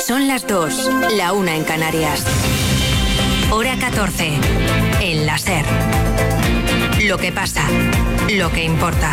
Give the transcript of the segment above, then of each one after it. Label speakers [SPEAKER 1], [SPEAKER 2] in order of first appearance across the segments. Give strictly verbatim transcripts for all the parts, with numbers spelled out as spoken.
[SPEAKER 1] Son las dos, la una en Canarias. Hora catorce, en la SER. Lo que pasa, lo que importa.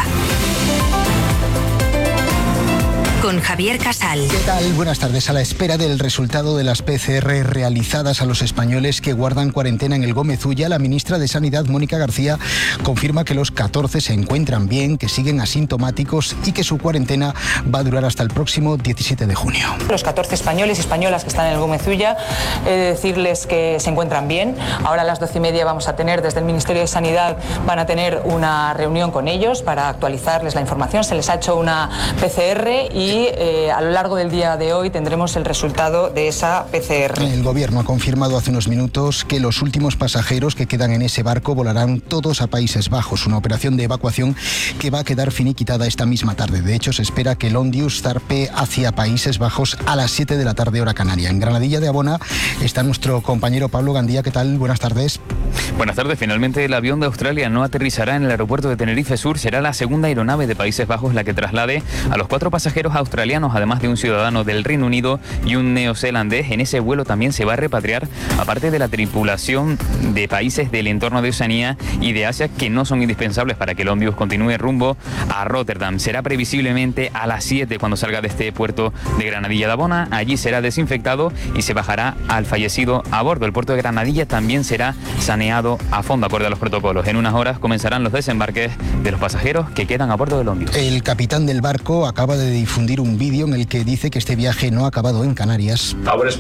[SPEAKER 1] Con Javier Casal.
[SPEAKER 2] ¿Qué tal? Buenas tardes. A la espera del resultado de las P C R realizadas a los españoles que guardan cuarentena en el Gómez Ulla, la ministra de Sanidad, Mónica García, confirma que los catorce se encuentran bien, que siguen asintomáticos y que su cuarentena va a durar hasta el próximo diecisiete de junio.
[SPEAKER 3] Los catorce españoles y españolas que están en el Gómez Ulla, he de decirles que se encuentran bien. Ahora a las doce y media vamos a tener, desde el Ministerio de Sanidad, van a tener una reunión con ellos para actualizarles la información. Se les ha hecho una P C R y Y eh, a lo largo del día de hoy tendremos el resultado de esa P C R.
[SPEAKER 2] El Gobierno ha confirmado hace unos minutos que los últimos pasajeros que quedan en ese barco volarán todos a Países Bajos, una operación de evacuación que va a quedar finiquitada esta misma tarde. De hecho, se espera que el Ondius zarpe hacia Países Bajos a las siete de la tarde, hora canaria. En Granadilla de Abona está nuestro compañero Pablo Gandía. ¿Qué tal? Buenas tardes.
[SPEAKER 4] Buenas tardes. Finalmente el avión de Australia no aterrizará en el aeropuerto de Tenerife Sur. Será la segunda aeronave de Países Bajos la que traslade a los cuatro pasajeros australianos, además de un ciudadano del Reino Unido y un neozelandés. En ese vuelo también se va a repatriar, aparte de la tripulación de países del entorno de Oceanía y de Asia que no son indispensables para que el Ondius continúe rumbo a Rotterdam. Será previsiblemente a las siete cuando salga de este puerto de Granadilla de Abona. Allí será desinfectado y se bajará al fallecido a bordo. El puerto de Granadilla también será saneado a fondo, acorde a los protocolos. En unas horas comenzarán los desembarques de los pasajeros que quedan a bordo del Ondius.
[SPEAKER 2] El capitán del barco acaba de difundir un vídeo en el que dice que este viaje no ha acabado en Canarias.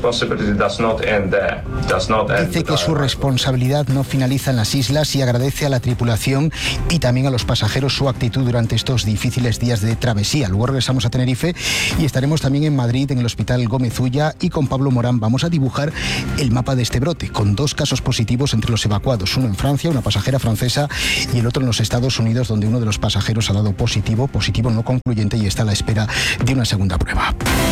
[SPEAKER 2] Dice que su responsabilidad no finaliza en las islas y agradece a la tripulación y también a los pasajeros su actitud durante estos difíciles días de travesía. Luego regresamos a Tenerife y estaremos también en Madrid, en el Hospital Gómez Ulla, y con Pablo Morán vamos a dibujar el mapa de este brote, con dos casos positivos entre los evacuados, uno en Francia, una pasajera francesa, y el otro en los Estados Unidos, donde uno de los pasajeros ha dado positivo, positivo no concluyente, y está a la espera de una segunda prueba.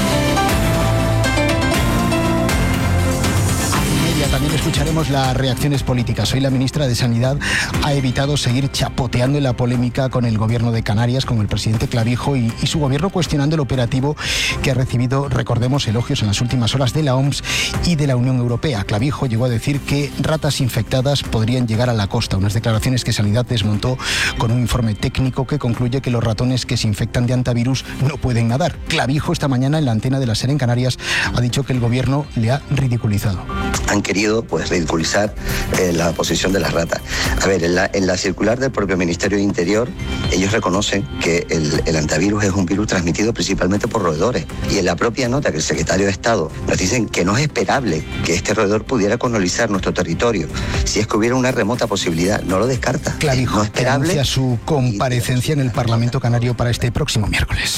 [SPEAKER 2] También escucharemos las reacciones políticas. Hoy la ministra de Sanidad ha evitado seguir chapoteando en la polémica con el gobierno de Canarias, con el presidente Clavijo y, y su gobierno cuestionando el operativo que ha recibido, recordemos, elogios en las últimas horas de la O M S y de la Unión Europea. Clavijo llegó a decir que ratas infectadas podrían llegar a la costa, unas declaraciones que Sanidad desmontó con un informe técnico que concluye que los ratones que se infectan de antivirus no pueden nadar. Clavijo esta mañana en la antena de la SER en Canarias ha dicho que el gobierno le ha ridiculizado.
[SPEAKER 5] Han querido pues ridiculizar eh, la posición de las ratas. A ver, en la, en la circular del propio Ministerio de Interior, ellos reconocen que el, el antivirus es un virus transmitido principalmente por roedores. Y en la propia nota que el secretario de Estado nos dicen que no es esperable que este roedor pudiera colonizar nuestro territorio. Si es que hubiera una remota posibilidad, no lo descarta.
[SPEAKER 2] Clavijo, no esperable, anuncia su comparecencia en el Parlamento Canario para este próximo miércoles.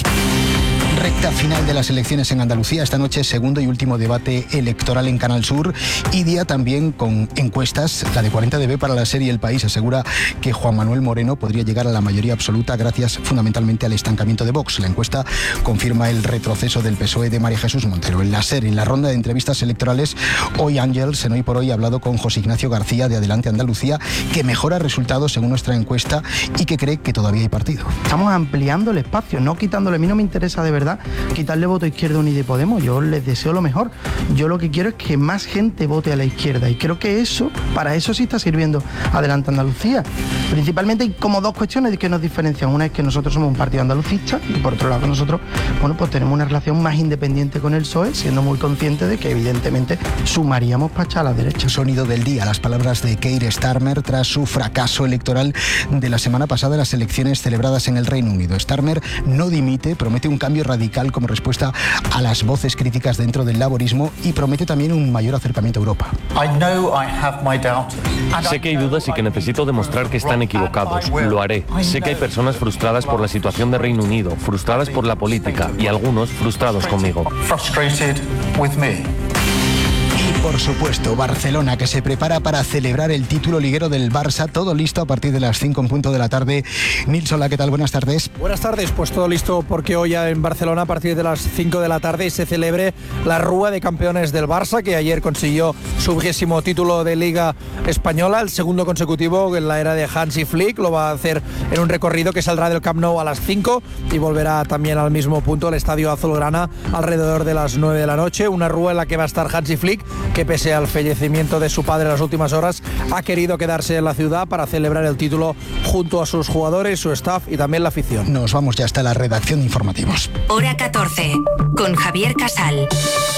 [SPEAKER 2] Recta final de las elecciones en Andalucía. Esta noche, segundo y último debate electoral en Canal Sur, y día también con encuestas. La de cuarenta de B para la serie El País asegura que Juan Manuel Moreno podría llegar a la mayoría absoluta gracias fundamentalmente al estancamiento de Vox. La encuesta confirma el retroceso del P S O E de María Jesús Montero. En la SER, en la ronda de entrevistas electorales, hoy Ángels, en Hoy por Hoy, ha hablado con José Ignacio García de Adelante Andalucía, que mejora resultados según nuestra encuesta y que cree que todavía hay partido.
[SPEAKER 6] Estamos ampliando el espacio, no quitándole. A mí no me interesa de verdad quitarle voto a Izquierda Unida y Podemos. Yo les deseo lo mejor. Yo lo que quiero es que más gente vote a la izquierda, y creo que eso, para eso sí está sirviendo Adelante Andalucía. Principalmente hay como dos cuestiones que nos diferencian. Una es que nosotros somos un partido andalucista y por otro lado que nosotros, bueno, pues tenemos una relación más independiente con el P S O E, siendo muy conscientes de que evidentemente sumaríamos para echar a la derecha.
[SPEAKER 2] Sonido del día, las palabras de Keir Starmer tras su fracaso electoral de la semana pasada en las elecciones celebradas en el Reino Unido. Starmer no dimite, promete un cambio radical como respuesta a las voces críticas dentro del laborismo y promete también un mayor acercamiento a Europa.
[SPEAKER 7] Sé que hay dudas y que necesito demostrar que están equivocados. Lo haré. Sé que hay personas frustradas por la situación de Reino Unido, frustradas por la política y algunos frustrados conmigo.
[SPEAKER 2] Por supuesto, Barcelona, que se prepara para celebrar el título liguero del Barça. Todo listo a partir de las cinco en punto de la tarde. Nils, hola, ¿qué tal? Buenas tardes.
[SPEAKER 8] Buenas tardes, pues todo listo porque hoy en Barcelona a partir de las cinco de la tarde se celebre la Rúa de Campeones del Barça, que ayer consiguió su vigésimo título de Liga Española, el segundo consecutivo en la era de Hansi Flick. Lo va a hacer en un recorrido que saldrá del Camp Nou a las cinco y volverá también al mismo punto, el Estadio Azulgrana, alrededor de las nueve de la noche. Una Rúa en la que va a estar Hansi Flick, que pese al fallecimiento de su padre en las últimas horas, ha querido quedarse en la ciudad para celebrar el título junto a sus jugadores, su staff y también la afición.
[SPEAKER 2] Nos vamos ya hasta la redacción de informativos.
[SPEAKER 1] Hora catorce, con Javier Casal.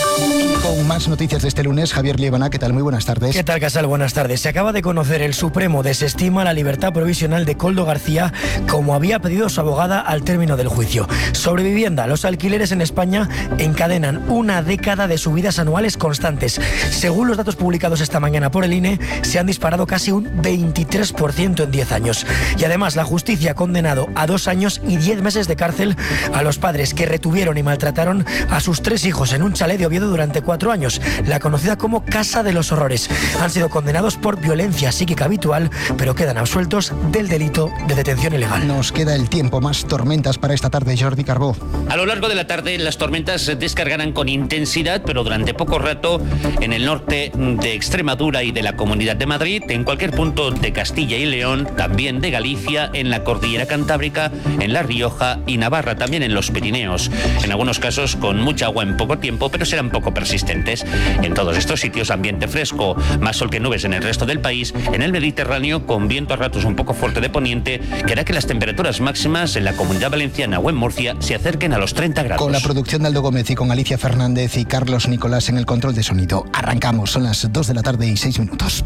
[SPEAKER 2] Con más noticias de este lunes, Javier Liebana, ¿qué tal? Muy buenas tardes.
[SPEAKER 9] ¿Qué tal, Casal? Buenas tardes. Se acaba de conocer, el Supremo desestima la libertad provisional de Koldo García, como había pedido su abogada al término del juicio. Sobre vivienda, los alquileres en España encadenan una década de subidas anuales constantes. Según los datos publicados esta mañana por el I N E, se han disparado casi un veintitrés por ciento en diez años. Y además, la justicia ha condenado a dos años y diez meses de cárcel a los padres que retuvieron y maltrataron a sus tres hijos en un chalet de Oviedo durante cuatro años, la conocida como Casa de los Horrores. Han sido condenados por violencia psíquica habitual, pero quedan absueltos del delito de detención ilegal.
[SPEAKER 2] Nos queda el tiempo, más tormentas para esta tarde, Jordi Carbó.
[SPEAKER 10] A lo largo de la tarde las tormentas se descargarán con intensidad, pero durante poco rato en el norte de Extremadura y de la Comunidad de Madrid, en cualquier punto de Castilla y León, también de Galicia, en la Cordillera Cantábrica, en La Rioja y Navarra, también en los Pirineos. En algunos casos con mucha agua en poco tiempo, pero serán poco persistentes. En todos estos sitios ambiente fresco, más sol que nubes en el resto del país. En el Mediterráneo, con viento a ratos un poco fuerte de poniente, que hará que las temperaturas máximas en la Comunidad Valenciana o en Murcia se acerquen a los treinta grados.
[SPEAKER 2] Con la producción de Aldo Gómez y con Alicia Fernández y Carlos Nicolás en el control de sonido. Arrancamos, son las dos de la tarde y seis minutos.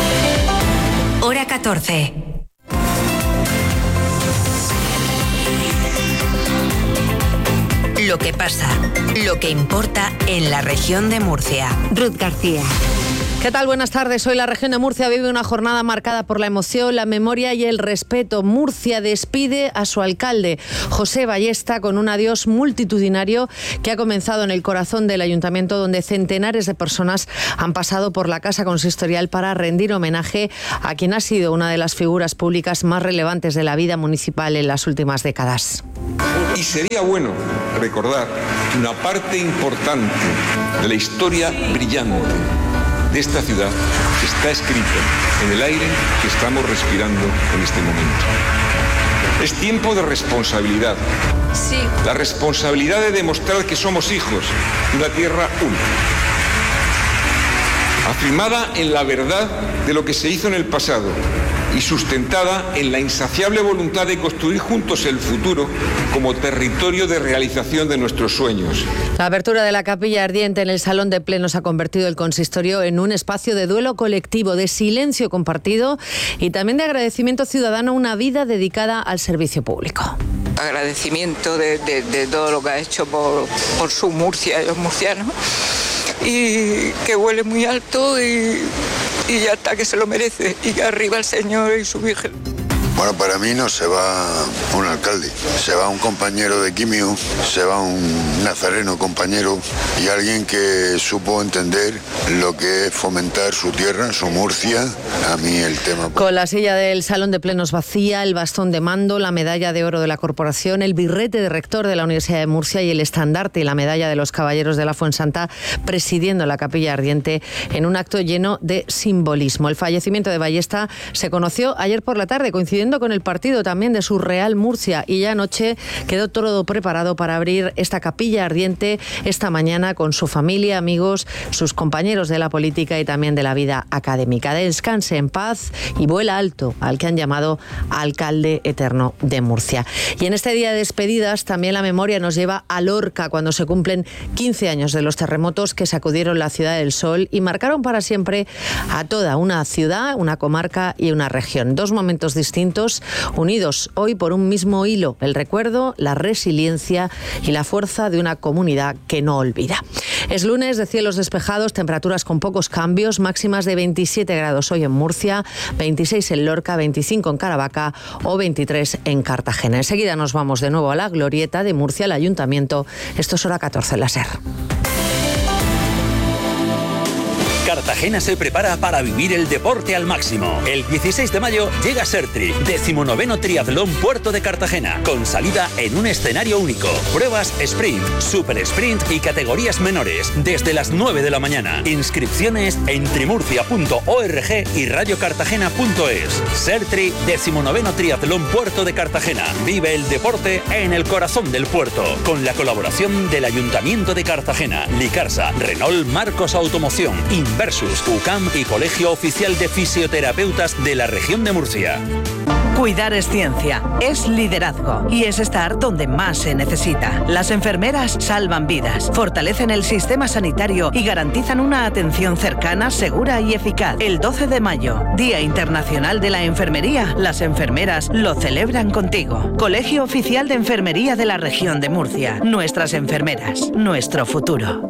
[SPEAKER 1] Hora catorce. Lo que pasa, lo que importa en la región de Murcia. Ruth García.
[SPEAKER 11] ¿Qué tal? Buenas tardes. Hoy la región de Murcia vive una jornada marcada por la emoción, la memoria y el respeto. Murcia despide a su alcalde, José Ballesta, con un adiós multitudinario que ha comenzado en el corazón del ayuntamiento, donde centenares de personas han pasado por la casa consistorial para rendir homenaje a quien ha sido una de las figuras públicas más relevantes de la vida municipal en las últimas décadas.
[SPEAKER 12] Y sería bueno recordar que una parte importante de la historia brillante de esta ciudad está escrita en el aire que estamos respirando en este momento. Es tiempo de responsabilidad.
[SPEAKER 13] Sí.
[SPEAKER 12] La responsabilidad de demostrar que somos hijos de una tierra única, afirmada en la verdad de lo que se hizo en el pasado y sustentada en la insaciable voluntad de construir juntos el futuro como territorio de realización de nuestros sueños.
[SPEAKER 11] La apertura de la capilla ardiente en el Salón de Plenos ha convertido el consistorio en un espacio de duelo colectivo, de silencio compartido y también de agradecimiento ciudadano a una vida dedicada al servicio público.
[SPEAKER 13] Agradecimiento de, de, de todo lo que ha hecho por, por su Murcia y los murcianos, y que huele muy alto y, y ya está, que se lo merece, y que arriba el Señor y su Virgen.
[SPEAKER 14] Bueno, para mí no se va un alcalde, se va un compañero de quimio, se va un nazareno compañero y alguien que supo entender lo que es fomentar su tierra, su Murcia. A mí el tema...
[SPEAKER 11] Con la silla del Salón de Plenos vacía, el bastón de mando, la medalla de oro de la corporación, el birrete de rector de la Universidad de Murcia y el estandarte y la medalla de los caballeros de la Fuensanta presidiendo la capilla ardiente en un acto lleno de simbolismo. El fallecimiento de Ballesta se conoció ayer por la tarde, coincidiendo con el partido también de su Real Murcia, y ya anoche quedó todo preparado para abrir esta capilla ardiente esta mañana con su familia, amigos, sus compañeros de la política y también de la vida académica. Descanse en paz y vuela alto al que han llamado alcalde eterno de Murcia. Y en este día de despedidas también la memoria nos lleva a Lorca, cuando se cumplen quince años de los terremotos que sacudieron la Ciudad del Sol y marcaron para siempre a toda una ciudad, una comarca y una región. Dos momentos distintos, unidos hoy por un mismo hilo: el recuerdo, la resiliencia y la fuerza de una comunidad que no olvida. Es lunes de cielos despejados, temperaturas con pocos cambios, máximas de veintisiete grados hoy en Murcia, veintiséis en Lorca, veinticinco en Caravaca o veintitrés en Cartagena. Enseguida nos vamos de nuevo a la glorieta de Murcia, al Ayuntamiento. Esto es Hora catorce en la SER.
[SPEAKER 15] Cartagena se prepara para vivir el deporte al máximo. El dieciséis de mayo llega Sertri, decimonoveno triatlón Puerto de Cartagena, con salida en un escenario único. Pruebas sprint, super sprint y categorías menores, desde las nueve de la mañana. Inscripciones en trimurcia punto org y radiocartagena punto es. Sertri, decimonoveno triatlón Puerto de Cartagena. Vive el deporte en el corazón del puerto, con la colaboración del Ayuntamiento de Cartagena, Licarsa, Renault, Marcos Automoción, Inversus, U C A M y Colegio Oficial de Fisioterapeutas de la región de Murcia.
[SPEAKER 16] Cuidar es ciencia, es liderazgo y es estar donde más se necesita. Las enfermeras salvan vidas, fortalecen el sistema sanitario y garantizan una atención cercana, segura y eficaz. El doce de mayo, Día Internacional de la Enfermería, las enfermeras lo celebran contigo. Colegio Oficial de Enfermería de la región de Murcia. Nuestras enfermeras, nuestro futuro.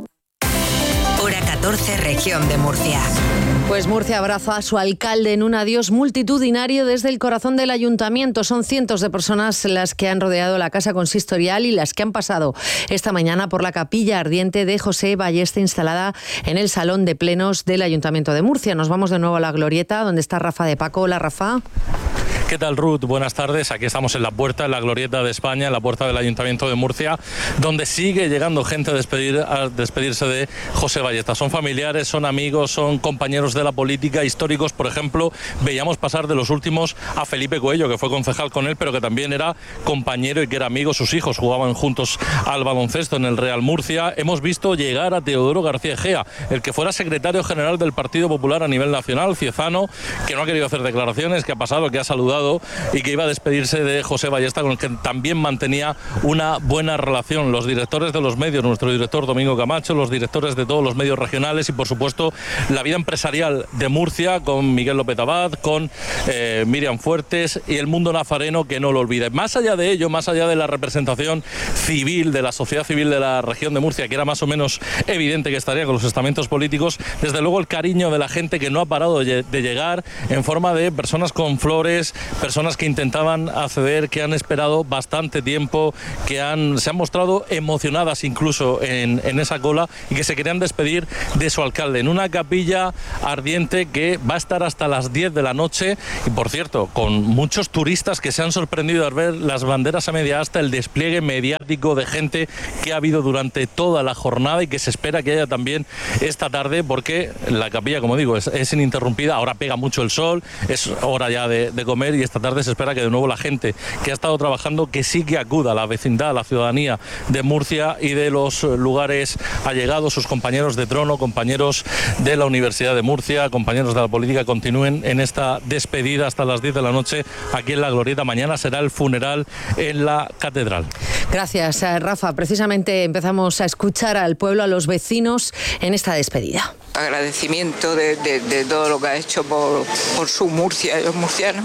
[SPEAKER 1] Hora catorce, región de Murcia.
[SPEAKER 11] Pues Murcia abraza a su alcalde en un adiós multitudinario desde el corazón del ayuntamiento. Son cientos de personas las que han rodeado la casa consistorial y las que han pasado esta mañana por la capilla ardiente de José Ballesta, instalada en el salón de plenos del Ayuntamiento de Murcia. Nos vamos de nuevo a la Glorieta, donde está Rafa de Paco. Hola, Rafa.
[SPEAKER 17] ¿Qué tal, Ruth? Buenas tardes. Aquí estamos en la puerta, en la Glorieta de España, en la puerta del Ayuntamiento de Murcia, donde sigue llegando gente a, despedir, a despedirse de José Ballesta. Son familiares, son amigos, son compañeros de la política, históricos. Por ejemplo, veíamos pasar de los últimos a Felipe Coello, que fue concejal con él, pero que también era compañero y que era amigo. Sus hijos jugaban juntos al baloncesto en el Real Murcia. Hemos visto llegar a Teodoro García Egea, el que fuera secretario general del Partido Popular a nivel nacional, ciezano, que no ha querido hacer declaraciones, que ha pasado, que ha saludado y que iba a despedirse de José Ballesta, con el que también mantenía una buena relación. Los directores de los medios, nuestro director Domingo Camacho, los directores de todos los medios regionales y, por supuesto, la vida empresarial de Murcia, con Miguel López Abad, con eh, Miriam Fuertes y el mundo nazareno, que no lo olvide. Más allá de ello, más allá de la representación civil, de la sociedad civil de la región de Murcia, que era más o menos evidente que estaría con los estamentos políticos, desde luego el cariño de la gente que no ha parado de, de llegar en forma de personas con flores, personas que intentaban acceder, que han esperado bastante tiempo, que han, se han mostrado emocionadas incluso en, en esa cola y que se querían despedir de su alcalde en una capilla ardiente que va a estar hasta las diez de la noche y, por cierto, con muchos turistas que se han sorprendido al ver las banderas a media asta, el despliegue mediático de gente que ha habido durante toda la jornada y que se espera que haya también esta tarde, porque la capilla, como digo, es, es ininterrumpida. Ahora pega mucho el sol, es hora ya de, de comer y esta tarde se espera que de nuevo la gente que ha estado trabajando, que sí que acuda a la vecindad, a la ciudadanía de Murcia y de los lugares allegados, sus compañeros de trono, compañeros de la Universidad de Murcia, compañeros de la política, continúen en esta despedida hasta las diez de la noche aquí en la Glorieta. Mañana será el funeral en la catedral.
[SPEAKER 11] Gracias, Rafa. Precisamente empezamos a escuchar al pueblo, a los vecinos en esta despedida.
[SPEAKER 13] Agradecimiento de, de, de todo lo que ha hecho por, por su Murcia y los murcianos,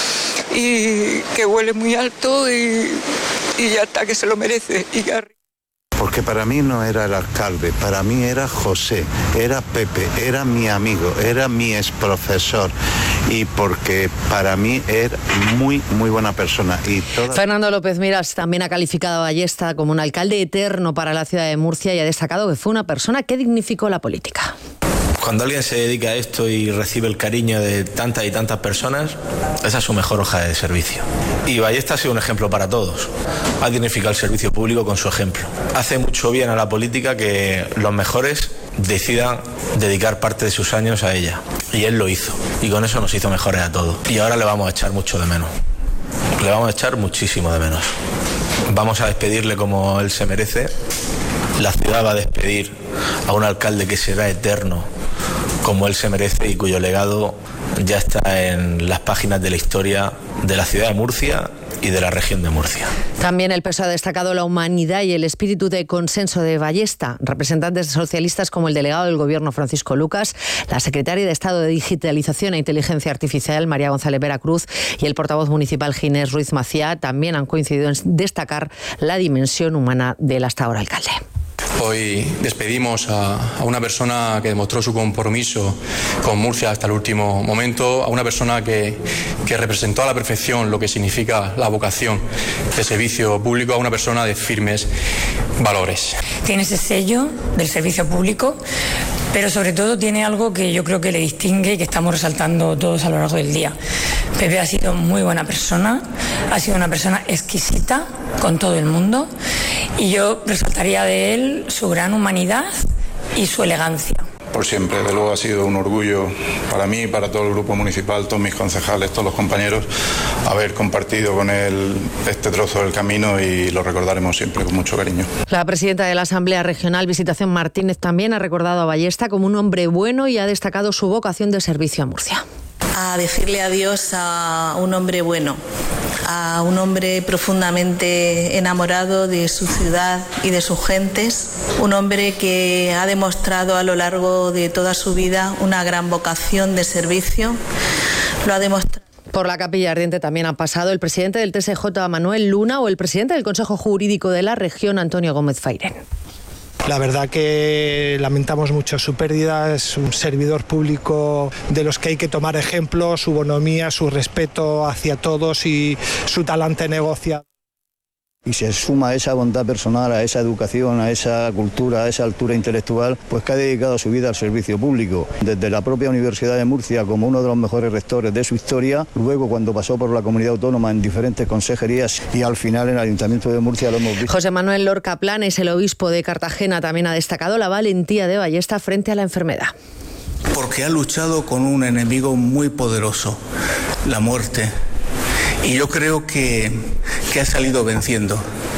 [SPEAKER 13] y que huele muy alto y, y ya está, que se lo merece. Y que...
[SPEAKER 18] Porque para mí no era el alcalde, para mí era José, era Pepe, era mi amigo, era mi exprofesor, y porque para mí era muy, muy buena persona. Y toda...
[SPEAKER 11] Fernando López Miras también ha calificado a Ballesta como un alcalde eterno para la ciudad de Murcia y ha destacado que fue una persona que dignificó la política.
[SPEAKER 19] Cuando alguien se dedica a esto y recibe el cariño de tantas y tantas personas, esa es su mejor hoja de servicio. Y Ballesta ha sido un ejemplo para todos. Ha dignificado el servicio público con su ejemplo. Hace mucho bien a la política que los mejores decidan dedicar parte de sus años a ella. Y él lo hizo. Y con eso nos hizo mejores a todos. Y ahora le vamos a echar mucho de menos. Le vamos a echar muchísimo de menos. Vamos a despedirle como él se merece. La ciudad va a despedir a un alcalde que será eterno como él se merece y cuyo legado ya está en las páginas de la historia de la ciudad de Murcia y de la región de Murcia.
[SPEAKER 11] También el P S O E ha destacado la humanidad y el espíritu de consenso de Ballesta. Representantes socialistas como el delegado del Gobierno Francisco Lucas, la secretaria de Estado de Digitalización e Inteligencia Artificial María González Veracruz y el portavoz municipal Ginés Ruiz Maciá también han coincidido en destacar la dimensión humana del hasta ahora alcalde.
[SPEAKER 20] Hoy despedimos a, a una persona que demostró su compromiso con Murcia hasta el último momento, a una persona que, que representó a la perfección lo que significa la vocación de servicio público, a una persona de firmes valores.
[SPEAKER 21] Tiene ese sello del servicio público pero sobre todo tiene algo que yo creo que le distingue y que estamos resaltando todos a lo largo del día. Pepe ha sido muy buena persona, ha sido una persona exquisita con todo el mundo, y yo resaltaría de él su gran humanidad y su elegancia.
[SPEAKER 22] Por siempre, de luego ha sido un orgullo para mí, para todo el grupo municipal, todos mis concejales, todos los compañeros, haber compartido con él este trozo del camino, y lo recordaremos siempre con mucho cariño.
[SPEAKER 11] La presidenta de la Asamblea Regional, Visitación Martínez, también ha recordado a Ballesta como un hombre bueno y ha destacado su vocación de servicio a Murcia.
[SPEAKER 23] A decirle adiós a un hombre bueno, a un hombre profundamente enamorado de su ciudad y de sus gentes, un hombre que ha demostrado a lo largo de toda su vida una gran vocación de servicio, lo ha demostrado.
[SPEAKER 11] Por la Capilla Ardiente también han pasado el presidente del T S J, Manuel Luna, o el presidente del Consejo Jurídico de la región, Antonio Gómez Fairén.
[SPEAKER 24] La verdad que lamentamos mucho su pérdida. Es un servidor público de los que hay que tomar ejemplo, su bonomía, su respeto hacia todos y su talante negociador.
[SPEAKER 25] Y se suma a esa bondad personal, a esa educación, a esa cultura, a esa altura intelectual, pues que ha dedicado su vida al servicio público. Desde la propia Universidad de Murcia, como uno de los mejores rectores de su historia, luego cuando pasó por la comunidad autónoma en diferentes consejerías, y al final en el Ayuntamiento de Murcia lo hemos visto.
[SPEAKER 11] José Manuel Lorca Planes, el obispo de Cartagena, también ha destacado la valentía de Ballesta frente a la enfermedad.
[SPEAKER 26] Porque ha luchado con un enemigo muy poderoso, la muerte. Y yo creo que, que ha salido venciendo,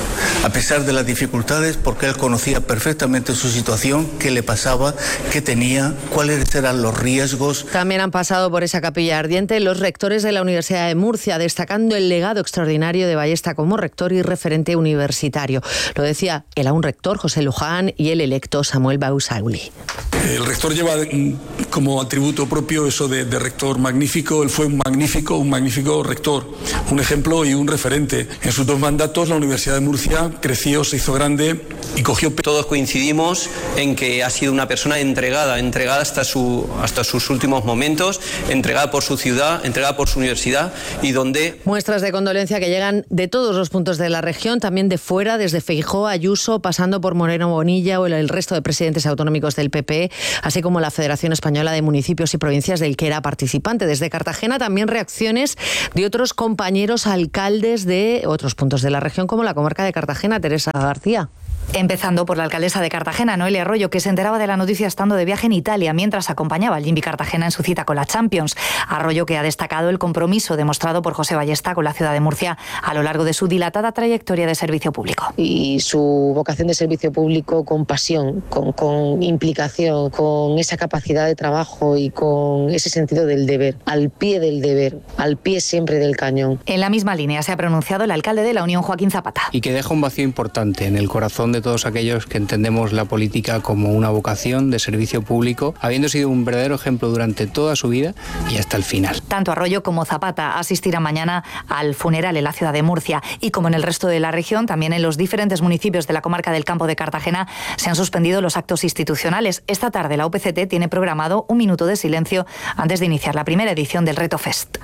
[SPEAKER 26] a pesar de las dificultades, porque él conocía perfectamente su situación, qué le pasaba, qué tenía, cuáles eran los riesgos.
[SPEAKER 11] También han pasado por esa Capilla Ardiente los rectores de la Universidad de Murcia, destacando el legado extraordinario de Ballesta como rector y referente universitario. Lo decía el aún rector José Luján y el electo Samuel Bausauli.
[SPEAKER 27] El rector lleva como atributo propio eso de, de rector magnífico. Él fue un magnífico, un magnífico rector, un ejemplo y un referente. En sus dos mandatos la Universidad de Murcia creció, se hizo grande y cogió...
[SPEAKER 28] Todos coincidimos en que ha sido una persona entregada, entregada hasta, su, hasta sus últimos momentos, entregada por su ciudad, entregada por su universidad, y donde...
[SPEAKER 11] Muestras de condolencia que llegan de todos los puntos de la región, también de fuera, desde Feijóo, Ayuso, pasando por Moreno Bonilla o el resto de presidentes autonómicos del P P, así como la Federación Española de Municipios y Provincias, del que era participante. Desde Cartagena también reacciones de otros compañeros alcaldes de otros puntos de la región, como la comarca de Cartagena. Teresa García.
[SPEAKER 29] Empezando por la alcaldesa de Cartagena, Noelia Arroyo, que se enteraba de la noticia estando de viaje en Italia mientras acompañaba al Jimby Cartagena en su cita con la Champions. Arroyo, que ha destacado el compromiso demostrado por José Ballesta con la ciudad de Murcia a lo largo de su dilatada trayectoria de servicio público.
[SPEAKER 30] Y su vocación de servicio público con pasión, con, con implicación, con esa capacidad de trabajo y con ese sentido del deber, al pie del deber, al pie siempre del cañón.
[SPEAKER 29] En la misma línea se ha pronunciado el alcalde de la Unión, Joaquín Zapata.
[SPEAKER 31] Y que deja un vacío importante en el corazón de de todos aquellos que entendemos la política como una vocación de servicio público, habiendo sido un verdadero ejemplo durante toda su vida y hasta el final.
[SPEAKER 29] Tanto Arroyo como Zapata asistirán mañana al funeral en la ciudad de Murcia, y como en el resto de la región, también en los diferentes municipios de la comarca del Campo de Cartagena se han suspendido los actos institucionales. Esta tarde la U P C T tiene programado un minuto de silencio antes de iniciar la primera edición del Reto Fest.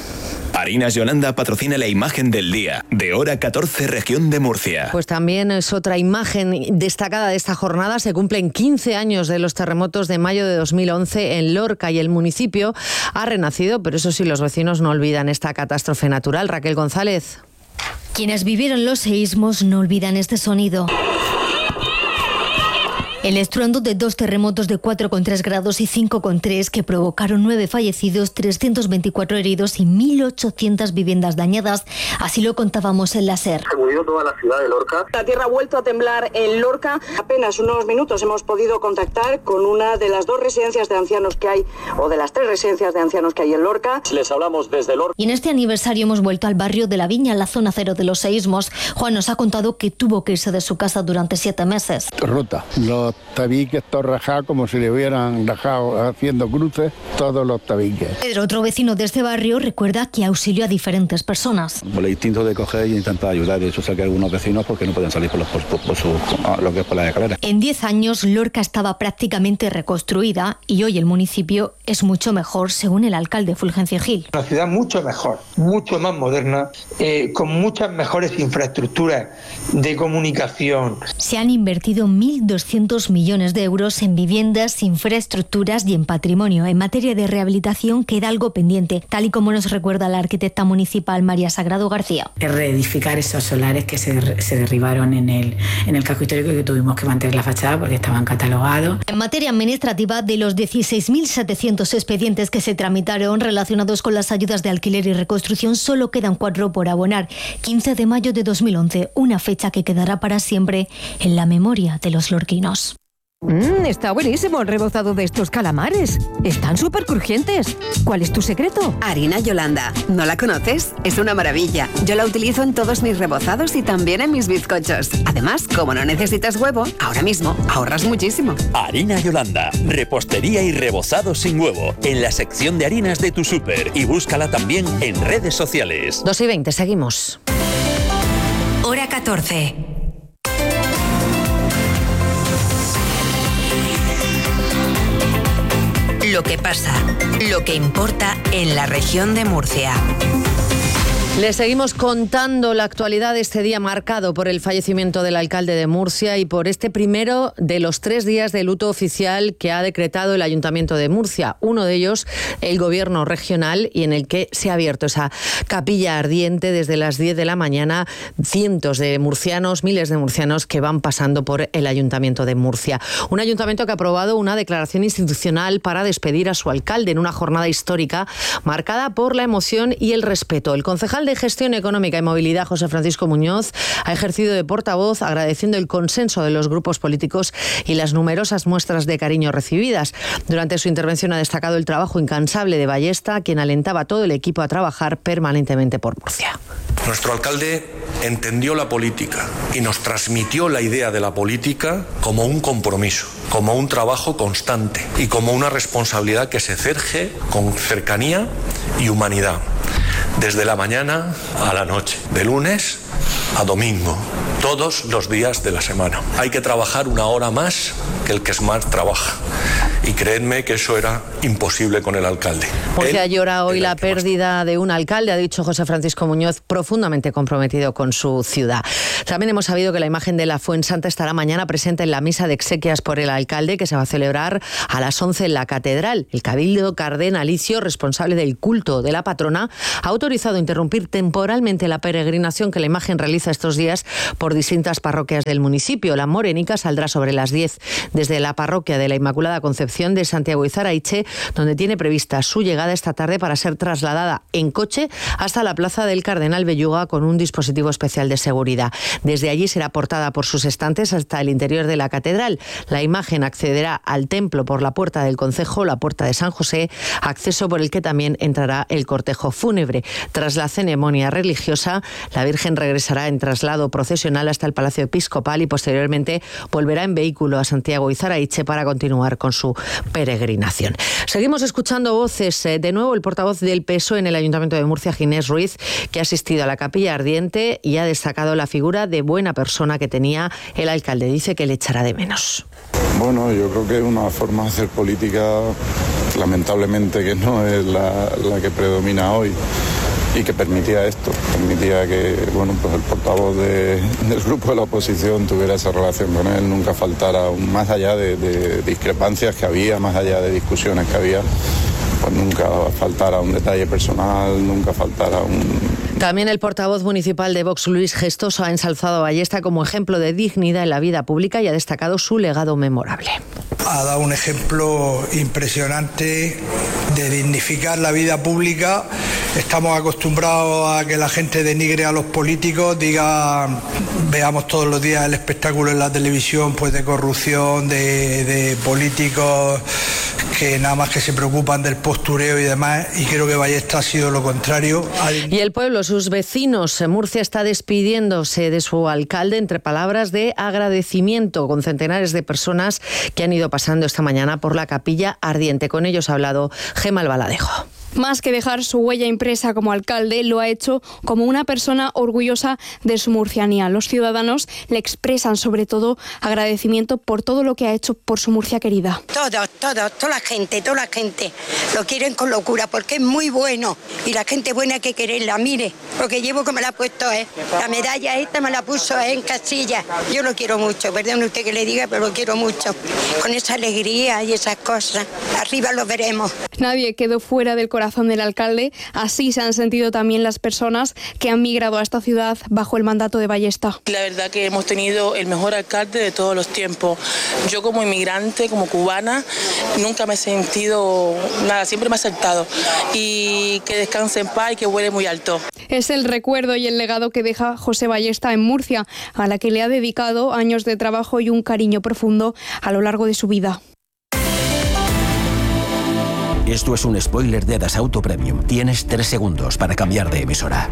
[SPEAKER 32] Harinas Yolanda patrocina la imagen del día, de hora catorce, región de Murcia.
[SPEAKER 11] Pues también es otra imagen destacada de esta jornada. Se cumplen quince años de los terremotos de mayo de dos mil once en Lorca, y el municipio ha renacido, pero eso sí, los vecinos no olvidan esta catástrofe natural. Raquel González.
[SPEAKER 33] Quienes vivieron los seísmos no olvidan este sonido. El estruendo de dos terremotos de cuatro coma tres grados y cinco coma tres que provocaron nueve fallecidos, trescientos veinticuatro heridos y mil ochocientas viviendas dañadas. Así lo contábamos en la SER.
[SPEAKER 34] Se movió toda la ciudad de Lorca.
[SPEAKER 35] La tierra ha vuelto a temblar en Lorca. Apenas unos minutos hemos podido contactar con una de las dos residencias de ancianos que hay, o de las tres residencias de ancianos que hay en Lorca.
[SPEAKER 34] Les hablamos desde Lorca.
[SPEAKER 33] Y en este aniversario hemos vuelto al barrio de La Viña, la zona cero de los seísmos. Juan nos ha contado que tuvo que irse de su casa durante siete meses.
[SPEAKER 36] Rota. Los tabiques todos rajados, como si le hubieran rajado haciendo cruces todos los tabiques.
[SPEAKER 33] Pedro, otro vecino de este barrio, recuerda que auxilió a diferentes personas.
[SPEAKER 37] Por el instinto de coger y intentar ayudar. De hecho, saqué a algunos vecinos porque no pueden salir por, los, por, por, por su, lo que es por la escalera.
[SPEAKER 33] En diez años, Lorca estaba prácticamente reconstruida y hoy el municipio es mucho mejor, según el alcalde Fulgencio Gil.
[SPEAKER 38] Una ciudad mucho mejor, mucho más moderna, eh, con muchas mejores infraestructuras de comunicación.
[SPEAKER 33] Se han invertido mil doscientos dos millones de euros en viviendas, infraestructuras y en patrimonio. En materia de rehabilitación queda algo pendiente, tal y como nos recuerda la arquitecta municipal María Sagrado García.
[SPEAKER 1] Reedificar esos solares que se, se derribaron en el, en el casco histórico y que tuvimos que mantener la fachada porque estaban catalogados.
[SPEAKER 33] En materia administrativa, de los dieciséis mil setecientos expedientes que se tramitaron relacionados con las ayudas de alquiler y reconstrucción, solo quedan cuatro por abonar. quince de mayo de dos mil once, una fecha que quedará para siempre en la memoria de los lorquinos.
[SPEAKER 2] Mmm, está buenísimo el rebozado de estos calamares. Están súper crujientes. ¿Cuál es tu secreto?
[SPEAKER 3] Harina Yolanda. ¿No la conoces? Es una maravilla. Yo la utilizo en todos mis rebozados y también en mis bizcochos. Además, como no necesitas huevo, ahora mismo ahorras muchísimo.
[SPEAKER 4] Harina Yolanda. Repostería y rebozado sin huevo. En la sección de harinas de tu súper. Y búscala también en redes sociales.
[SPEAKER 11] dos y veinte, seguimos.
[SPEAKER 5] Hora catorce. Lo que pasa, lo que importa en la región de Murcia.
[SPEAKER 11] Les seguimos contando la actualidad de este día marcado por el fallecimiento del alcalde de Murcia y por este primero de los tres días de luto oficial que ha decretado el Ayuntamiento de Murcia. Uno de ellos, el Gobierno regional, y en el que se ha abierto esa capilla ardiente desde las diez de la mañana. Cientos de murcianos, miles de murcianos que van pasando por el Ayuntamiento de Murcia. Un ayuntamiento que ha aprobado una declaración institucional para despedir a su alcalde en una jornada histórica marcada por la emoción y el respeto. El concejal de Gestión Económica y Movilidad, José Francisco Muñoz, ha ejercido de portavoz agradeciendo el consenso de los grupos políticos y las numerosas muestras de cariño recibidas. Durante su intervención ha destacado el trabajo incansable de Ballesta, quien alentaba a todo el equipo a trabajar permanentemente por Murcia.
[SPEAKER 6] Nuestro alcalde entendió la política y nos transmitió la idea de la política como un compromiso, como un trabajo constante y como una responsabilidad que se cerje con cercanía y humanidad. Desde la mañana a la noche, de lunes a domingo, todos los días de la semana. Hay que trabajar una hora más que el que más trabaja. Y creedme que eso era imposible con el alcalde.
[SPEAKER 11] Murcia llora hoy la pérdida de un alcalde, ha dicho José Francisco Muñoz, profundamente comprometido con su ciudad. También hemos sabido que la imagen de la Fuensanta estará mañana presente en la misa de exequias por el alcalde, que se va a celebrar a las once en la catedral. El cabildo cardenalicio, responsable del culto de la patrona, ha autorizado interrumpir temporalmente la peregrinación que la imagen realiza estos días por distintas parroquias del municipio. La morénica saldrá sobre las diez desde la parroquia de la Inmaculada Concepción de Santiago Izaraiche, donde tiene prevista su llegada esta tarde para ser trasladada en coche hasta la plaza del Cardenal Belluga con un dispositivo especial de seguridad. Desde allí será portada por sus estantes hasta el interior de la catedral. La imagen accederá al templo por la puerta del concejo, la puerta de San José, acceso por el que también entrará el cortejo fúnebre. Tras la ceremonia religiosa, la Virgen regresará en traslado procesional hasta el Palacio Episcopal y posteriormente volverá en vehículo a Santiago Izaraiche para continuar con su peregrinación. Seguimos escuchando voces. De nuevo, el portavoz del P S O E en el Ayuntamiento de Murcia, Ginés Ruiz, que ha asistido a la capilla ardiente y ha destacado la figura de buena persona que tenía el alcalde. Dice que le echará de menos.
[SPEAKER 22] Bueno, yo creo que es una forma de hacer política, lamentablemente, que no es la, la que predomina hoy y que permitía esto, permitía que bueno, pues el portavoz de, del grupo de la oposición tuviera esa relación con él, nunca faltara, un, más allá de, de discrepancias que había, más allá de discusiones que había, pues nunca faltara un detalle personal, nunca faltara un...
[SPEAKER 11] También el portavoz municipal de Vox, Luis Gestoso, ha ensalzado a Ballesta como ejemplo de dignidad en la vida pública y ha destacado su legado memorable.
[SPEAKER 7] Ha dado un ejemplo impresionante de dignificar la vida pública. Estamos acostumbrados a que la gente denigre a los políticos, diga, veamos todos los días el espectáculo en la televisión, pues de corrupción, de, de políticos que nada más que se preocupan del postureo y demás, y creo que Ballesta ha sido lo contrario.
[SPEAKER 11] Y el pueblo, sus vecinos, Murcia está despidiéndose de su alcalde entre palabras de agradecimiento con centenares de personas que han ido pasando esta mañana por la capilla ardiente. Con ellos ha hablado Gemma Albaladejo.
[SPEAKER 8] Más que dejar su huella impresa como alcalde, lo ha hecho como una persona orgullosa de su murcianía. Los ciudadanos le expresan sobre todo agradecimiento por todo lo que ha hecho por su Murcia querida.
[SPEAKER 9] Todos, todos, toda la gente, toda la gente lo quieren con locura porque es muy bueno y la gente buena hay que quererla. Mire, lo que llevo que me la ha puesto es, la medalla esta me la puso en Castilla. Yo lo quiero mucho, perdón usted que le diga, pero lo quiero mucho. Con esa alegría y esas cosas, arriba lo veremos.
[SPEAKER 8] Nadie quedó fuera del corazón del alcalde, así se han sentido también las personas que han migrado a esta ciudad bajo el mandato de Ballesta.
[SPEAKER 10] La verdad que hemos tenido el mejor alcalde de todos los tiempos. Yo como inmigrante, como cubana, nunca me he sentido nada, siempre me ha aceptado. Y que descanse en paz y que vuele muy alto.
[SPEAKER 8] Es el recuerdo y el legado que deja José Ballesta en Murcia, a la que le ha dedicado años de trabajo y un cariño profundo a lo largo de su vida.
[SPEAKER 12] Esto es un spoiler de Dasauto Premium. Tienes tres segundos para cambiar de emisora.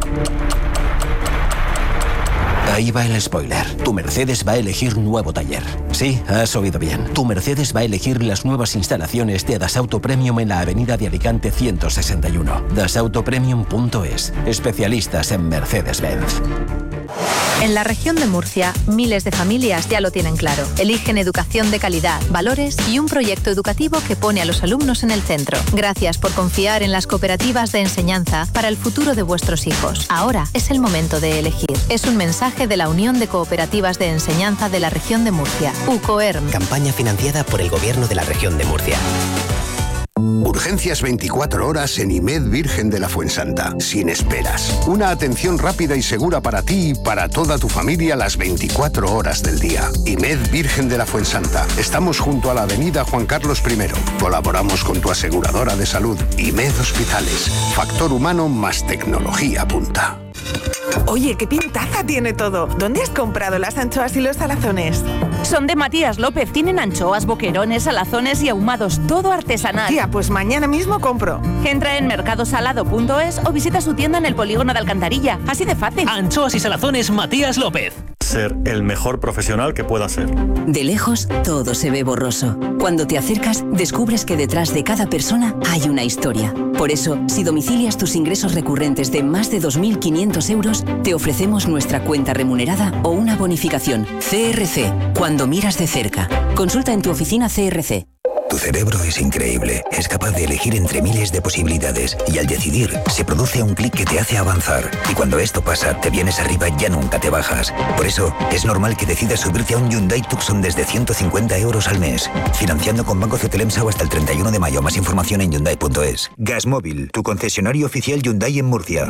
[SPEAKER 12] Ahí va el spoiler. Tu Mercedes va a elegir nuevo taller. Sí, has oído bien. Tu Mercedes va a elegir las nuevas instalaciones de Dasauto Premium en la avenida de Alicante ciento sesenta y uno. dasauto premium punto es. Especialistas en Mercedes-Benz.
[SPEAKER 13] En la región de Murcia, miles de familias ya lo tienen claro. Eligen educación de calidad, valores y un proyecto educativo que pone a los alumnos en el centro. Gracias por confiar en las cooperativas de enseñanza para el futuro de vuestros hijos. Ahora es el momento de elegir. Es un mensaje de la Unión de Cooperativas de Enseñanza de la región de Murcia, UCOERM.
[SPEAKER 14] Campaña financiada por el Gobierno de la región de Murcia.
[SPEAKER 15] Urgencias veinticuatro horas en IMED Virgen de la Fuensanta. Sin esperas. Una atención rápida y segura para ti y para toda tu familia las veinticuatro horas del día. IMED Virgen de la Fuensanta. Estamos junto a la avenida Juan Carlos primero. Colaboramos con tu aseguradora de salud. IMED Hospitales. Factor humano más tecnología punta.
[SPEAKER 16] Oye, qué pintaza tiene todo. ¿Dónde has comprado las anchoas y los salazones?
[SPEAKER 17] Son de Matías López. Tienen anchoas, boquerones, salazones y ahumados. Todo artesanal.
[SPEAKER 16] Tía, pues mañana mismo compro.
[SPEAKER 17] Entra en mercadosalado punto es o visita su tienda en el polígono de Alcantarilla. Así de fácil.
[SPEAKER 18] Anchoas y salazones Matías López.
[SPEAKER 19] Ser el mejor profesional que pueda ser.
[SPEAKER 20] De lejos, todo se ve borroso. Cuando te acercas, descubres que detrás de cada persona hay una historia. Por eso, si domicilias tus ingresos recurrentes de más de dos mil quinientos euros, te ofrecemos nuestra cuenta remunerada o una bonificación. C R C, cuando miras de cerca. Consulta en tu oficina C R C.
[SPEAKER 21] Tu cerebro es increíble, es capaz de elegir entre miles de posibilidades y al decidir se produce un clic que te hace avanzar y cuando esto pasa te vienes arriba y ya nunca te bajas. Por eso es normal que decidas subirte a un Hyundai Tucson desde ciento cincuenta euros al mes, financiando con Banco Cetelemsau hasta el treinta y uno de mayo. Más información en Hyundai punto es. Gasmóvil, tu concesionario oficial Hyundai en Murcia.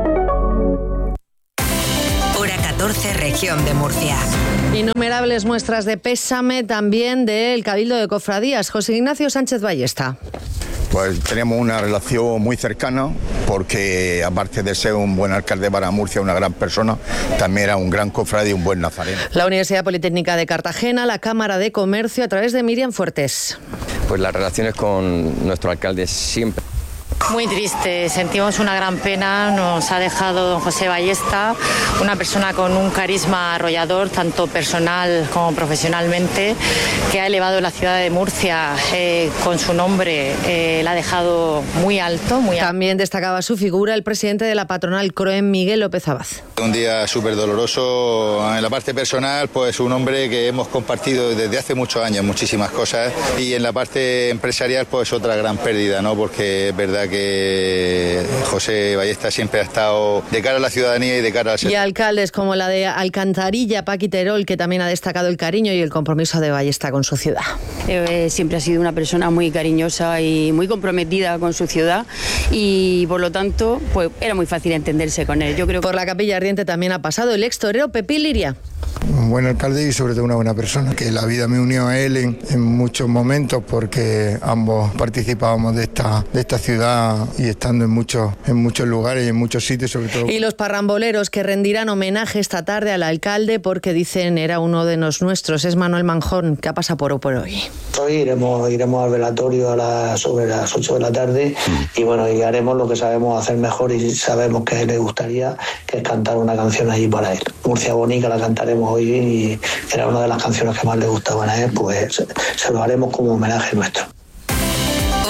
[SPEAKER 5] catorce, región de Murcia.
[SPEAKER 11] Innumerables muestras de pésame también del Cabildo de Cofradías. José Ignacio Sánchez Ballesta.
[SPEAKER 23] Pues tenemos una relación muy cercana porque aparte de ser un buen alcalde para Murcia, una gran persona, también era un gran cofrade y un buen nazareno.
[SPEAKER 11] La Universidad Politécnica de Cartagena, la Cámara de Comercio, a través de Miriam Fuertes.
[SPEAKER 24] Pues las relaciones con nuestro alcalde siempre.
[SPEAKER 25] Muy triste, sentimos una gran pena, nos ha dejado don José Ballesta, una persona con un carisma arrollador, tanto personal como profesionalmente, que ha elevado la ciudad de Murcia eh, con su nombre, eh, la ha dejado muy alto. Muy alto.
[SPEAKER 11] También destacaba su figura el presidente de la patronal CROEM, Miguel López Abad.
[SPEAKER 23] Un día súper doloroso, en la parte personal, pues un hombre que hemos compartido desde hace muchos años muchísimas cosas y en la parte empresarial pues otra gran pérdida, ¿no? Porque es verdad que José Ballesta siempre ha estado de cara a la ciudadanía y de cara al sector.
[SPEAKER 11] Y alcaldes como la de Alcantarilla, Paqui Terol, que también ha destacado el cariño y el compromiso de Ballesta con su ciudad.
[SPEAKER 26] Eh, siempre ha sido una persona muy cariñosa y muy comprometida con su ciudad y por lo tanto pues era muy fácil entenderse con él. Yo creo que...
[SPEAKER 11] Por la Capilla Ardiente también ha pasado el ex torero Pepín Liria.
[SPEAKER 27] Un buen alcalde y sobre todo una buena persona, que la vida me unió a él en, en muchos momentos porque ambos participábamos de esta, de esta ciudad y estando en muchos, en muchos lugares y en muchos sitios sobre todo.
[SPEAKER 11] Y los parramboleros que rendirán homenaje esta tarde al alcalde porque dicen era uno de los nuestros, es Manuel Manjón, que ha pasado por, por hoy.
[SPEAKER 39] Hoy iremos, iremos al velatorio a las, sobre las ocho de la tarde y bueno, y haremos lo que sabemos hacer mejor y sabemos que le gustaría, que es cantar una canción allí para él. Murcia Bonica la cantaremos hoy y era una de las canciones que más le gustaban a él, pues se lo haremos como homenaje nuestro.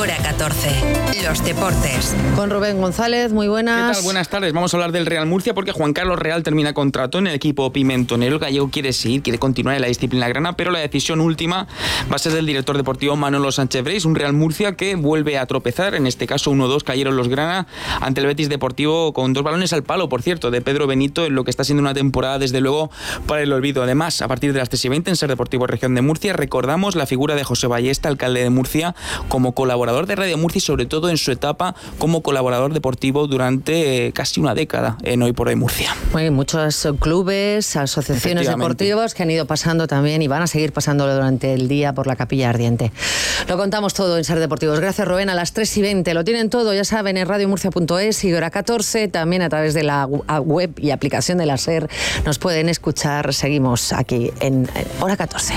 [SPEAKER 5] Hora catorce. Los deportes.
[SPEAKER 11] Con Rubén González, muy buenas.
[SPEAKER 1] ¿Qué tal? Buenas tardes. Vamos a hablar del Real Murcia porque Juan Carlos Real termina contrato en el equipo pimentonero. El gallego quiere seguir, quiere continuar en la disciplina grana, pero la decisión última va a ser del director deportivo Manolo Sánchez Breis. Un Real Murcia que vuelve a tropezar. En este caso uno dos cayeron los grana ante el Betis Deportivo con dos balones al palo, por cierto, de Pedro Benito, en lo que está siendo una temporada desde luego para el olvido. Además, a partir de las tres y veinte en Ser Deportivo Región de Murcia recordamos la figura de José Ballesta, alcalde de Murcia, como colaborador de Radio Murcia y sobre todo en su etapa como colaborador deportivo durante eh, casi una década en Hoy por Hoy Murcia.
[SPEAKER 11] Hay muchos clubes, asociaciones deportivas que han ido pasando también y van a seguir pasándolo durante el día por la Capilla Ardiente. Lo contamos todo en Ser Deportivos. Gracias, Rubén. A las tres y veinte lo tienen todo, ya saben, en radio murcia punto es y Hora catorce, también a través de la web y aplicación de la SER nos pueden escuchar. Seguimos aquí en Hora catorce.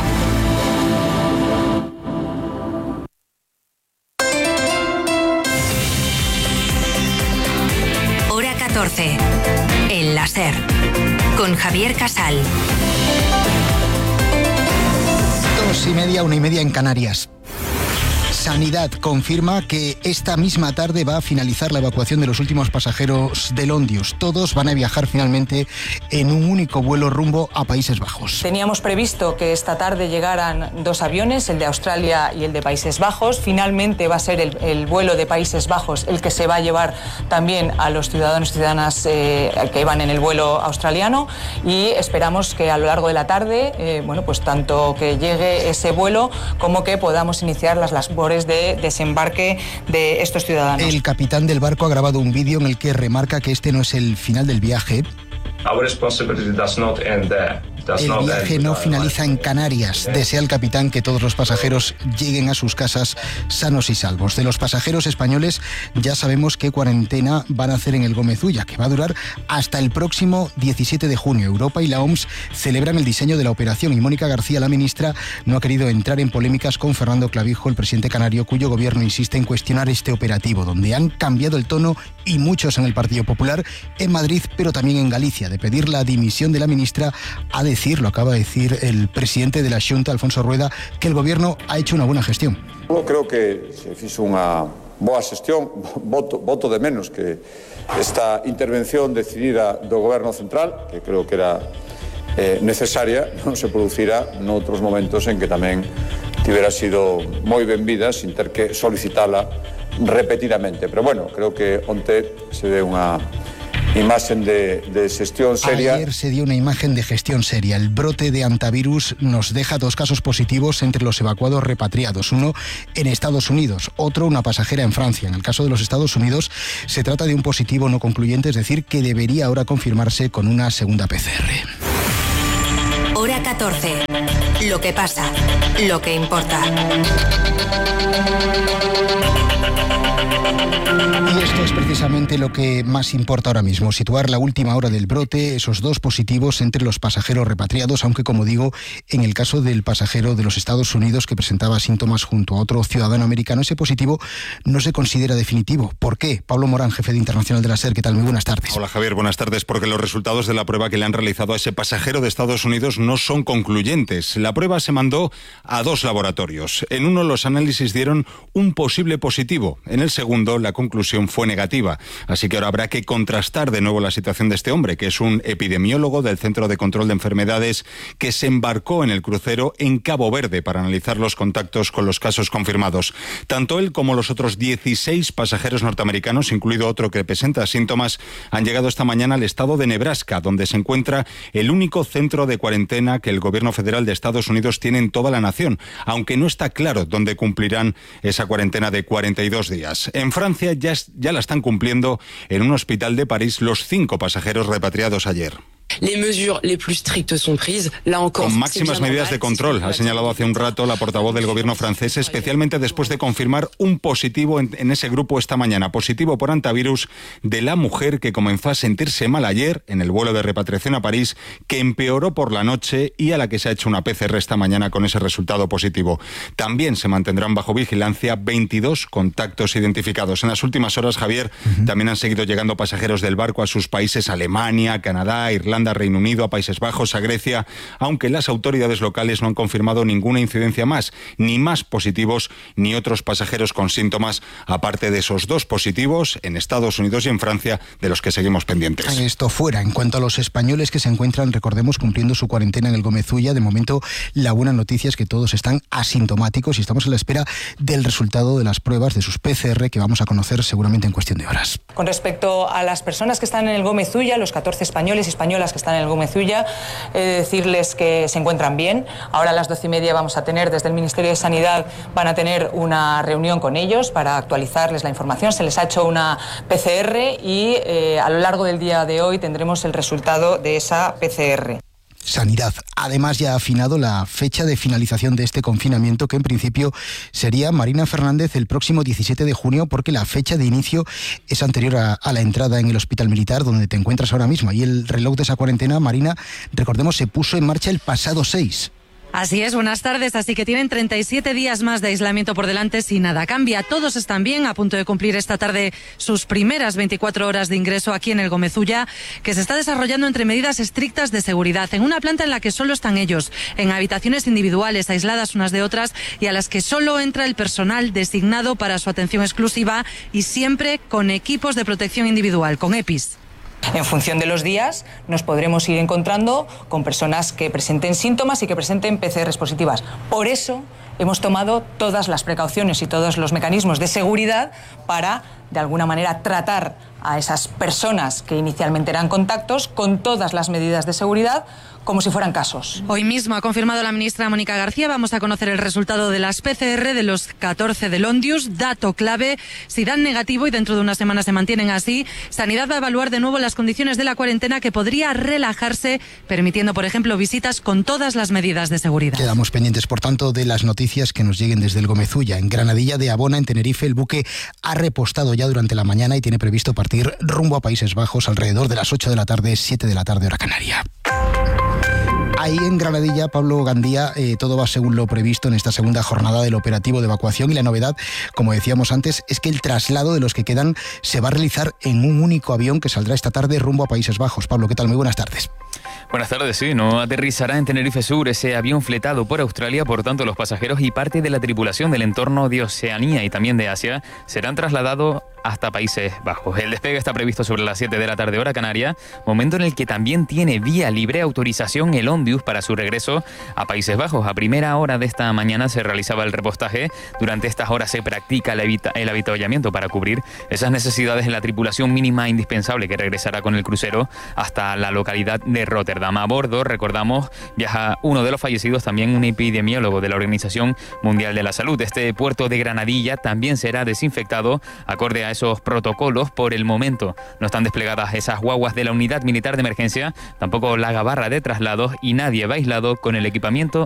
[SPEAKER 5] Hora catorce. En la SER. Con Javier Casal.
[SPEAKER 2] Dos y media, una y media en Canarias. Sanidad confirma que esta misma tarde va a finalizar la evacuación de los últimos pasajeros del Ondius. Todos van a viajar finalmente en un único vuelo rumbo a Países Bajos.
[SPEAKER 3] Teníamos previsto que esta tarde llegaran dos aviones, el de Australia y el de Países Bajos. Finalmente va a ser el, el vuelo de Países Bajos el que se va a llevar también a los ciudadanos y ciudadanas eh, que van en el vuelo australiano y esperamos que a lo largo de la tarde, eh, bueno, pues tanto que llegue ese vuelo como que podamos iniciar las labores de desembarque de estos ciudadanos.
[SPEAKER 2] El capitán del barco ha grabado un vídeo en el que remarca que este no es el final del viaje.
[SPEAKER 4] Our responsibility does not end there.
[SPEAKER 2] El viaje no finaliza en Canarias. Desea el capitán que todos los pasajeros lleguen a sus casas sanos y salvos. De los pasajeros españoles ya sabemos qué cuarentena van a hacer en el Gómez Ulla, que va a durar hasta el próximo diecisiete de junio. Europa y la O M S celebran el diseño de la operación y Mónica García, la ministra, no ha querido entrar en polémicas con Fernando Clavijo, el presidente canario, cuyo gobierno insiste en cuestionar este operativo, donde han cambiado el tono y muchos en el Partido Popular, en Madrid, pero también en Galicia, de pedir la dimisión de la ministra a decir, lo acaba de decir el presidente de la Xunta, Alfonso Rueda, que el gobierno ha hecho una buena gestión.
[SPEAKER 6] Eu creo que se fixo unha boa xestión, voto, voto de menos que esta intervención decidida do goberno central, que creo que era eh, necesaria, non se producirá noutros momentos en que tamén tivera sido moi benvida sin ter que solicitala repetidamente. Pero bueno, creo que onte se dé unha imagen de, de gestión seria.
[SPEAKER 2] Ayer se dio una imagen de gestión seria. El brote de antivirus nos deja dos casos positivos entre los evacuados repatriados. Uno en Estados Unidos, otro una pasajera en Francia. En el caso de los Estados Unidos se trata de un positivo no concluyente, es decir, que debería ahora confirmarse con una segunda P C R.
[SPEAKER 5] Hora catorce. Lo que pasa, lo que importa.
[SPEAKER 2] Y esto es precisamente lo que más importa ahora mismo, situar la última hora del brote, esos dos positivos entre los pasajeros repatriados, aunque como digo, en el caso del pasajero de los Estados Unidos que presentaba síntomas junto a otro ciudadano americano, ese positivo no se considera definitivo. ¿Por qué? Pablo Morán, jefe de Internacional de la SER, ¿qué tal? Muy buenas tardes.
[SPEAKER 7] Hola Javier, buenas tardes, porque los resultados de la prueba que le han realizado a ese pasajero de Estados Unidos no son concluyentes. La prueba se mandó a dos laboratorios. En uno los análisis dieron un posible positivo, en el segundo la conclusión fue negativa. Así que ahora habrá que contrastar de nuevo la situación de este hombre, que es un epidemiólogo del Centro de Control de Enfermedades que se embarcó en el crucero en Cabo Verde para analizar los contactos con los casos confirmados. Tanto él como los otros dieciséis pasajeros norteamericanos, incluido otro que presenta síntomas, han llegado esta mañana al estado de Nebraska, donde se encuentra el único centro de cuarentena que el gobierno federal de Estados Unidos tiene en toda la nación, aunque no está claro dónde cumplirán esa cuarentena de cuarenta y dos días. En Francia ya, ya la están cumpliendo en un hospital de París los cinco pasajeros repatriados ayer. Con máximas medidas de control, ha señalado hace un rato la portavoz del gobierno francés, especialmente después de confirmar un positivo en, en ese grupo esta mañana, positivo por antivirus de la mujer que comenzó a sentirse mal ayer en el vuelo de repatriación a París, que empeoró por la noche y a la que se ha hecho una P C R esta mañana con ese resultado positivo. También se mantendrán bajo vigilancia veintidós contactos identificados. En las últimas horas, Javier, uh-huh. también han seguido llegando pasajeros del barco a sus países, Alemania, Canadá, Irlanda Irlanda, Reino Unido, a Países Bajos, a Grecia, aunque las autoridades locales no han confirmado ninguna incidencia más, ni más positivos ni otros pasajeros con síntomas, aparte de esos dos positivos en Estados Unidos y en Francia, de los que seguimos pendientes.
[SPEAKER 2] Esto fuera. En cuanto a los españoles que se encuentran, recordemos, cumpliendo su cuarentena en el Gómez-Ulla, de momento la buena noticia es que todos están asintomáticos y estamos a la espera del resultado de las pruebas de sus P C R, que vamos a conocer seguramente en cuestión de horas.
[SPEAKER 3] Con respecto a las personas que están en el Gómez-Ulla, los catorce españoles y españolas que están en el Gómez-Ulla, he de decirles que se encuentran bien. Ahora a las doce y media vamos a tener, desde el Ministerio de Sanidad, van a tener una reunión con ellos para actualizarles la información. Se les ha hecho una P C R y eh, a lo largo del día de hoy tendremos el resultado de esa P C R.
[SPEAKER 2] Sanidad, además, ya ha afinado la fecha de finalización de este confinamiento, que en principio sería, Marina Fernández, el próximo diecisiete de junio, porque la fecha de inicio es anterior a, a la entrada en el Hospital Militar, donde te encuentras ahora mismo. Y el reloj de esa cuarentena, Marina, recordemos, se puso en marcha el pasado seis.
[SPEAKER 8] Así es, buenas tardes. Así que tienen treinta y siete días más de aislamiento por delante si nada cambia. Todos están bien, a punto de cumplir esta tarde sus primeras veinticuatro horas de ingreso aquí en el Gómez-Ulla, que se está desarrollando entre medidas estrictas de seguridad, en una planta en la que solo están ellos, en habitaciones individuales, aisladas unas de otras, y a las que solo entra el personal designado para su atención exclusiva y siempre con equipos de protección individual, con EPIs.
[SPEAKER 3] En función de los días nos podremos ir encontrando con personas que presenten síntomas y que presenten P C Rs positivas. Por eso hemos tomado todas las precauciones y todos los mecanismos de seguridad para, de alguna manera, tratar a esas personas que inicialmente eran contactos con todas las medidas de seguridad, como si fueran casos.
[SPEAKER 8] Hoy mismo ha confirmado la ministra Mónica García, vamos a conocer el resultado de las P C R de los catorce del Ondius, dato clave. Si dan negativo y dentro de una semana se mantienen así, Sanidad va a evaluar de nuevo las condiciones de la cuarentena, que podría relajarse, permitiendo, por ejemplo, visitas con todas las medidas de seguridad.
[SPEAKER 2] Quedamos pendientes, por tanto, de las noticias que nos lleguen desde el Gómez-Ulla. En Granadilla de Abona, en Tenerife, el buque ha repostado ya durante la mañana y tiene previsto partir rumbo a Países Bajos alrededor de las ocho de la tarde, siete de la tarde, hora canaria. Ahí en Granadilla, Pablo Gandía, eh, todo va según lo previsto en esta segunda jornada del operativo de evacuación, y la novedad, como decíamos antes, es que el traslado de los que quedan se va a realizar en un único avión que saldrá esta tarde rumbo a Países Bajos. Pablo, ¿qué tal? Muy buenas tardes.
[SPEAKER 9] Buenas tardes, sí, no aterrizará en Tenerife Sur ese avión fletado por Australia, por tanto los pasajeros y parte de la tripulación del entorno de Oceanía y también de Asia serán trasladados hasta Países Bajos. El despegue está previsto sobre las siete de la tarde, hora canaria, momento en el que también tiene vía libre autorización el Ondius para su regreso a Países Bajos. A primera hora de esta mañana se realizaba el repostaje. Durante estas horas se practica el, habita- el avituallamiento para cubrir esas necesidades en la tripulación mínima indispensable que regresará con el crucero hasta la localidad de Rotterdam. A bordo, recordamos, viaja uno de los fallecidos, también un epidemiólogo de la Organización Mundial de la Salud. Este puerto de Granadilla también será desinfectado acorde a esos protocolos. Por el momento no están desplegadas esas guaguas de la Unidad Militar de Emergencia, tampoco la gabarra de traslados, y nadie va aislado con el equipamiento